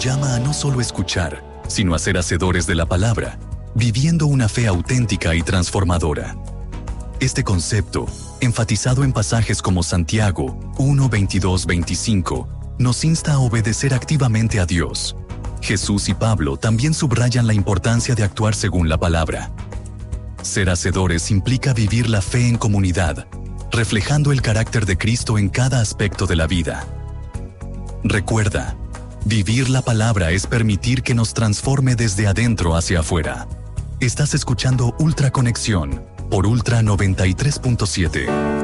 llama a no solo escuchar, sino a ser hacedores de la palabra, viviendo una fe auténtica y transformadora. Este concepto, enfatizado en pasajes como Santiago 1, 22, 25, nos insta a obedecer activamente a Dios. Jesús y Pablo también subrayan la importancia de actuar según la palabra. Ser hacedores implica vivir la fe en comunidad, reflejando el carácter de Cristo en cada aspecto de la vida. Recuerda, vivir la palabra es permitir que nos transforme desde adentro hacia afuera. Estás escuchando Ultra Conexión por Ultra 93.7.